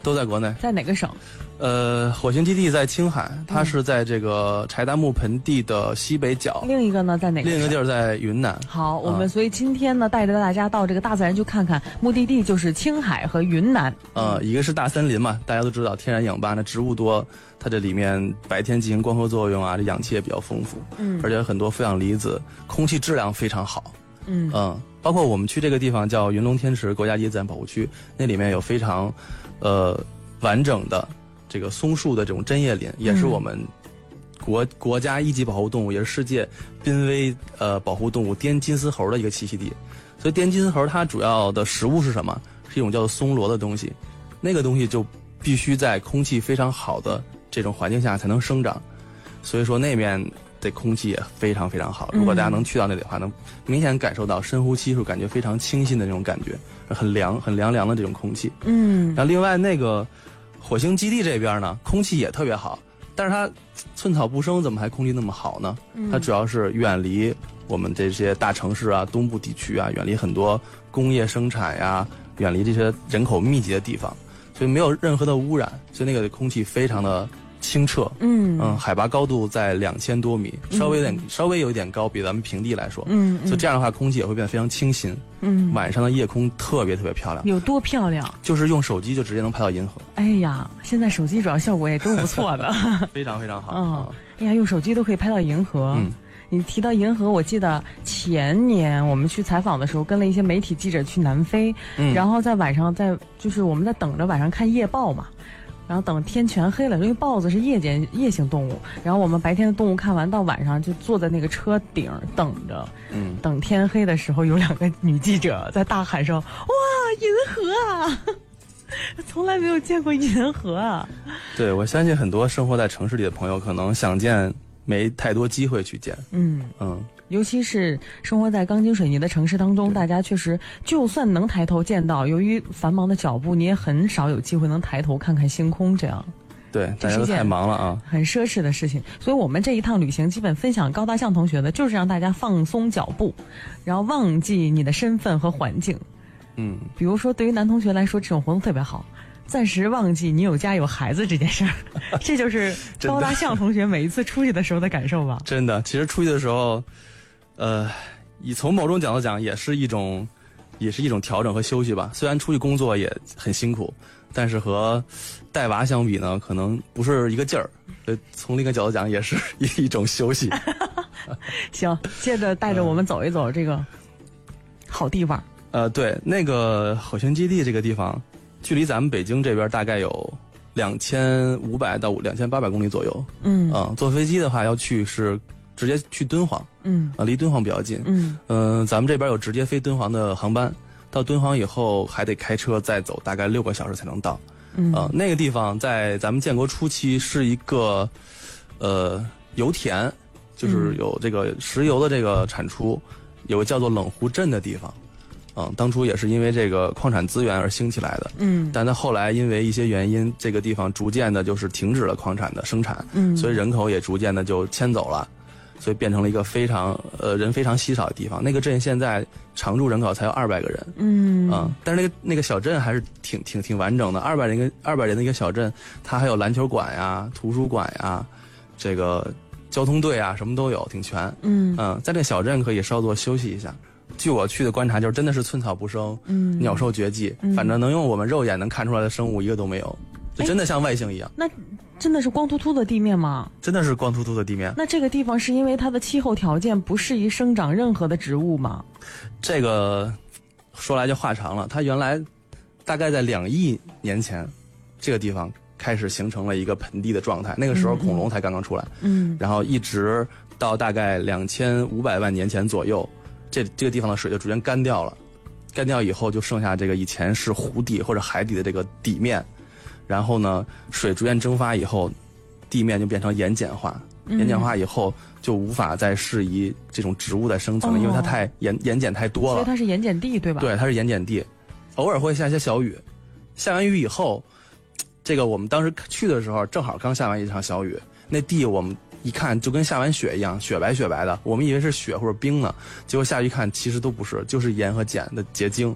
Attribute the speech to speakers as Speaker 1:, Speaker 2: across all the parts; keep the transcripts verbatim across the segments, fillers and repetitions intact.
Speaker 1: 都在国内。
Speaker 2: 在哪个省？
Speaker 1: 呃，火星基地在青海，它是在这个柴达木盆地的西北角。
Speaker 2: 另一个呢，在哪个省？
Speaker 1: 另一个地儿在云南。
Speaker 2: 好，我们所以今天呢，带着大家到这个大自然去看看，目的地就是青海和云南。
Speaker 1: 呃，一个是大森林嘛，大家都知道天然氧吧，那植物多，它这里面白天进行光合作用啊，这氧气也比较丰富，嗯，而且很多负氧离子，空气质量非常好，嗯嗯，包括我们去这个地方叫云龙天池国家级自然保护区，那里面有非常，呃，完整的这个松树的这种针叶林，也是我们国国家一级保护动物，也是世界濒危呃保护动物滇金丝猴的一个栖息地。所以滇金丝猴它主要的食物是什么？是一种叫做松萝的东西，那个东西就必须在空气非常好的这种环境下才能生长。所以说那边的空气也非常非常好。如果大家能去到那里的话，能明显感受到深呼吸时候感觉非常清新的那种感觉，很凉很凉凉的这种空气。嗯，然后另外那个火星基地这边呢，空气也特别好，但是它寸草不生，怎么还空气那么好呢？它主要是远离我们这些大城市啊，东部地区啊，远离很多工业生产呀，远离这些人口密集的地方，所以没有任何的污染，所以那个空气非常的清澈。嗯嗯，海拔高度在两千多米，稍微有点、嗯、稍微有一点高，比咱们平地来说。嗯，嗯所以这样的话，空气也会变得非常清新。嗯，晚上的夜空特别特别漂亮。
Speaker 2: 有多漂亮？就是
Speaker 1: 用手机就直接能拍到银河。
Speaker 2: 哎呀，现在手机主要效果也都不错的，
Speaker 1: 非常非常好。
Speaker 2: 嗯，哎呀，用手机都可以拍到银河。嗯。你提到银河，我记得前年我们去采访的时候，跟了一些媒体记者去南非，嗯、然后在晚上在就是我们在等着晚上看夜豹嘛，然后等天全黑了，因为豹子是夜间夜行动物，然后我们白天的动物看完，到晚上就坐在那个车顶等着，嗯，等天黑的时候，有两个女记者在大喊说：“哇，银河啊！”从来没有见过银河啊！
Speaker 1: 对，我相信很多生活在城市里的朋友可能想见。没太多机会去见，嗯
Speaker 2: 嗯，尤其是生活在钢筋水泥的城市当中，大家确实就算能抬头见到，由于繁忙的脚步，你也很少有机会能抬头看看星空。这样，
Speaker 1: 对，大家都太忙了啊，
Speaker 2: 很奢侈的事情。所以我们这一趟旅行，基本分享高大象同学的，就是让大家放松脚步，然后忘记你的身份和环境。嗯，比如说对于男同学来说，这种活动特别好。暂时忘记你有家有孩子这件事儿，这就是高大象同学每一次出去的时候的感受吧。
Speaker 1: 真的，其实出去的时候，呃，以从某种角度讲，也是一种，也是一种调整和休息吧。虽然出去工作也很辛苦，但是和带娃相比呢，可能不是一个劲儿。所以从另一个角度讲，也是一种休息。
Speaker 2: 行，接着带着我们走一走这个好地方。
Speaker 1: 呃，对，那个火星基地这个地方。距离咱们北京这边大概有两千五百到两千八百公里左右。嗯啊、呃，坐飞机的话要去是直接去敦煌。嗯啊，离敦煌比较近。嗯嗯、呃，咱们这边有直接飞敦煌的航班，到敦煌以后还得开车再走大概六个小时才能到。嗯啊、呃，那个地方在咱们建国初期是一个呃油田，就是有这个石油的这个产出，有个叫做冷湖镇的地方。嗯，当初也是因为这个矿产资源而兴起来的，嗯，但它后来因为一些原因，这个地方逐渐的就是停止了矿产的生产，嗯，所以人口也逐渐的就迁走了，所以变成了一个非常呃人非常稀少的地方。那个镇现在常住人口才有二百个人，嗯啊、嗯，但是那个那个小镇还是挺挺挺完整的，二百人个二百人的一个小镇，它还有篮球馆呀、图书馆呀，这个交通队啊，什么都有，挺全，嗯嗯，在这小镇可以稍作休息一下。据我去的观察，就是真的是寸草不生，嗯，鸟兽绝迹，嗯，反正能用我们肉眼能看出来的生物一个都没有，就真的像外星一样。
Speaker 2: 那真的是光秃秃的地面吗？
Speaker 1: 真的是光秃秃的地面。
Speaker 2: 那这个地方是因为它的气候条件不适宜生长任何的植物吗？
Speaker 1: 这个说来就话长了，它原来大概在两亿年前，这个地方开始形成了一个盆地的状态，那个时候恐龙才刚刚出来，嗯，然后一直到大概两千五百万年前左右。这这个地方的水就逐渐干掉了，干掉以后就剩下这个以前是湖底或者海底的这个底面，然后呢，水逐渐蒸发以后，地面就变成盐碱化，盐碱化以后就无法再适宜这种植物的生存了，哦、因为它太盐盐碱太多了。
Speaker 2: 所以它是盐碱地，对吧？
Speaker 1: 对，它是盐碱地，偶尔会下一些小雨，下完雨以后，这个我们当时去的时候正好刚下完一场小雨，那地我们。一看就跟下完雪一样，雪白雪白的，我们以为是雪或者冰呢，结果下去一看，其实都不是，就是盐和碱的结晶，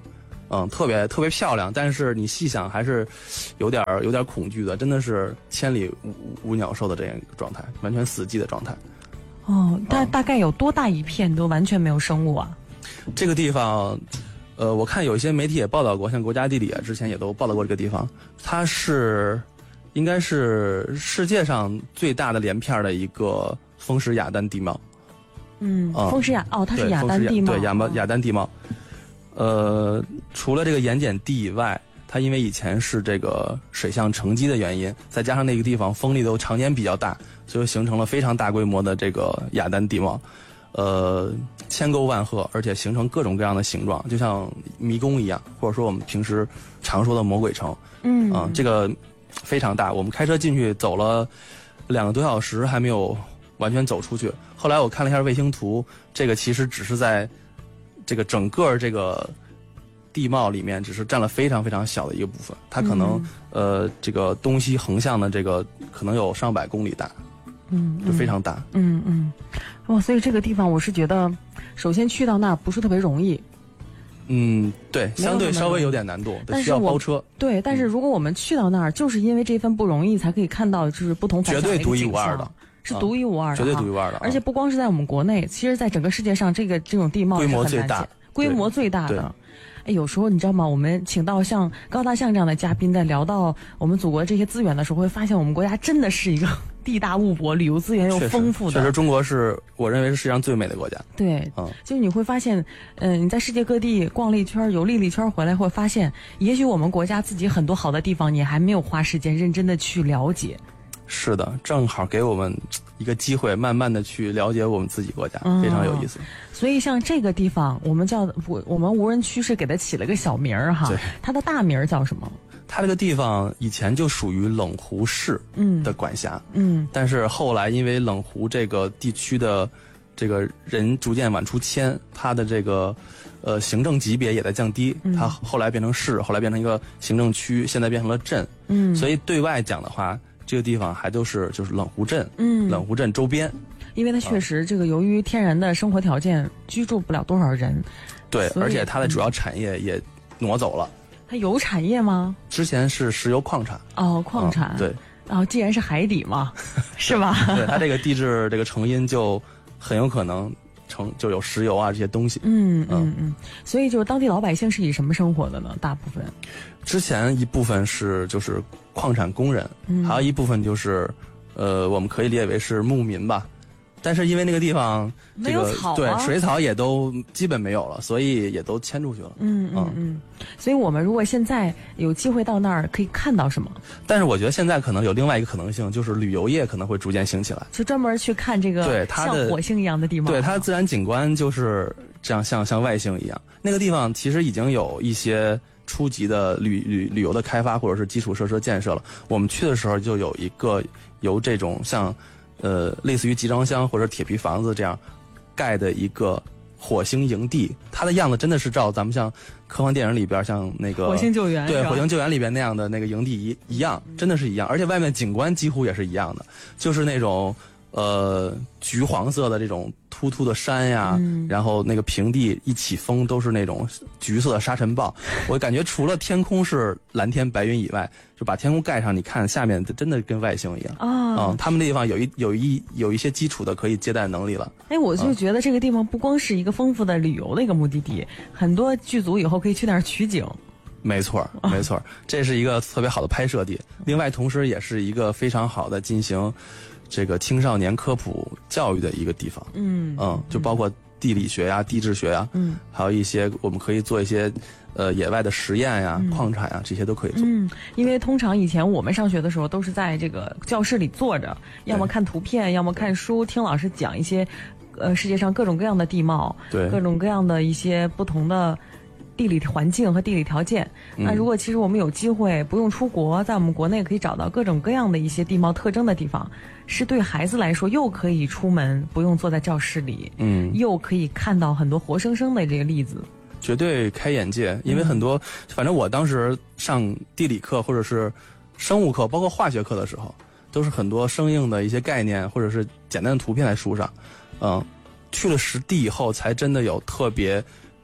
Speaker 1: 嗯，特别特别漂亮，但是你细想还是有点有点恐惧的，真的是千里无无鸟兽的这样一个状态，完全死寂的状态。
Speaker 2: 哦，大、嗯、大概有多大一片都完全没有生物啊？
Speaker 1: 这个地方，呃，我看有一些媒体也报道过，像国家地理啊，之前也都报道过这个地方，它是应该是世界上最大的连片的一个风蚀雅丹地貌。
Speaker 2: 嗯，风蚀雅哦，它是雅丹地貌，
Speaker 1: 对雅雅丹地貌。呃，除了这个盐碱地以外，它因为以前是这个水相沉积的原因，再加上那个地方风力都常年比较大，所以形成了非常大规模的这个雅丹地貌，呃，千沟万壑，而且形成各种各样的形状，就像迷宫一样，或者说我们平时常说的魔鬼城。嗯啊、呃，这个非常大，我们开车进去走了两个多小时还没有完全走出去。后来我看了一下卫星图，这个其实只是在这个整个这个地貌里面只是占了非常非常小的一个部分，它可能、嗯、呃这个东西横向的这个可能有上百公里大，
Speaker 2: 嗯，
Speaker 1: 就非常大，
Speaker 2: 嗯嗯，哦，所以这个地方我是觉得，首先去到那儿不是特别容易，
Speaker 1: 嗯，对，相对稍微有点难度，
Speaker 2: 但
Speaker 1: 需要包车，
Speaker 2: 对，但是如果我们去到那儿，就是因为这份不容易，才可以看到就是不同凡响的一个景象，
Speaker 1: 绝对独一无二的。
Speaker 2: 是独一无二的、啊，
Speaker 1: 绝对独一无二的、啊，
Speaker 2: 而且不光是在我们国内，其实在整个世界上，这个这种地貌
Speaker 1: 规模最大，
Speaker 2: 规模最大的。哎，有时候你知道吗？我们请到像高大象这样的嘉宾，在聊到我们祖国这些资源的时候，会发现我们国家真的是一个地大物博、旅游资源又丰富的。
Speaker 1: 确实，中国是我认为是世界上最美的国家。
Speaker 2: 对，嗯，就是你会发现，嗯、呃，你在世界各地逛了一圈、游历了一圈回来，会发现，也许我们国家自己很多好的地方，你还没有花时间认真的去了解。
Speaker 1: 是的，正好给我们一个机会，慢慢的去了解我们自己国家，嗯、非常有意思。
Speaker 2: 所以像这个地方，我们叫我我们无人区是给它起了个小名儿哈，它的大名叫什么？
Speaker 1: 它这个地方以前就属于冷湖市的管辖，
Speaker 2: 嗯，嗯
Speaker 1: 但是后来因为冷湖这个地区的这个人逐渐往出迁，它的这个呃行政级别也在降低，嗯、它后来变成市，后来变成一个行政区，现在变成了镇，
Speaker 2: 嗯，
Speaker 1: 所以对外讲的话。这个地方还都是就是冷湖镇，
Speaker 2: 嗯，
Speaker 1: 冷湖镇周边，
Speaker 2: 因为它确实这个由于天然的生活条件，居住不了多少人，
Speaker 1: 对，而且它的主要产业也挪走了。
Speaker 2: 它有产业吗？
Speaker 1: 之前是石油矿产。
Speaker 2: 哦，矿产，
Speaker 1: 嗯、对。
Speaker 2: 哦，既然是海底嘛，是吧？
Speaker 1: 对，它这个地质这个成因就很有可能成就有石油啊这些东西。
Speaker 2: 嗯嗯嗯，所以就是当地老百姓是以什么生活的呢？大部分。
Speaker 1: 之前一部分是就是矿产工人，
Speaker 2: 嗯、
Speaker 1: 还有一部分就是，呃，我们可以理解为是牧民吧。但是因为那个地方这个
Speaker 2: 没有草、啊、
Speaker 1: 对水草也都基本没有了，所以也都迁出去了。
Speaker 2: 嗯嗯嗯。所以我们如果现在有机会到那儿，可以看到什么？
Speaker 1: 但是我觉得现在可能有另外一个可能性，就是旅游业可能会逐渐兴起来，
Speaker 2: 就专门去看这个
Speaker 1: 对它的
Speaker 2: 像火星一样的地貌。
Speaker 1: 对它的自然景观就是这样，像像外星一样。那个地方其实已经有一些初级的旅旅旅游的开发或者是基础设施建设了。我们去的时候就有一个由这种像呃类似于集装箱或者铁皮房子这样盖的一个火星营地，它的样子真的是照咱们像科幻电影里边像那个
Speaker 2: 火星救援
Speaker 1: 对火星救援里边那样的那个营地一一样，真的是一样，而且外面景观几乎也是一样的，就是那种呃橘黄色的这种突突的山呀、嗯、然后那个平地一起风都是那种橘色的沙尘暴。我感觉除了天空是蓝天白云以外，就把天空盖上，你看下面真的跟外星一样
Speaker 2: 啊、哦
Speaker 1: 嗯！他们那地方有一有一有一些基础的可以接待能力了。
Speaker 2: 哎，我就觉得这个地方不光是一个丰富的旅游的一个目的地，很多剧组以后可以去那儿取景。
Speaker 1: 没错，没错，这是一个特别好的拍摄地。另外，同时也是一个非常好的进行这个青少年科普教育的一个地方。
Speaker 2: 嗯
Speaker 1: 嗯，就包括地理学呀、地质学呀，
Speaker 2: 嗯，
Speaker 1: 还有一些我们可以做一些呃野外的实验呀、
Speaker 2: 嗯、
Speaker 1: 矿产呀，这些都可以做。
Speaker 2: 嗯，因为通常以前我们上学的时候都是在这个教室里坐着，要么看图片，要么看书，听老师讲一些呃世界上各种各样的地貌，
Speaker 1: 对，
Speaker 2: 各种各样的一些不同的地理环境和地理条件。那如果其实我们有机会不用出国，在我们国内可以找到各种各样的一些地貌特征的地方，是对孩子来说又可以出门不用坐在教室里，
Speaker 1: 嗯，
Speaker 2: 又可以看到很多活生生的这个例子，
Speaker 1: 绝对开眼界。因为很多、嗯、反正我当时上地理课或者是生物课包括化学课的时候，都是很多生硬的一些概念或者是简单的图片在书上，嗯，去了实地以后才真的有特别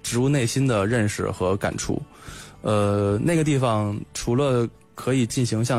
Speaker 1: 植物内心的认识和感触。呃，那个地方除了可以进行像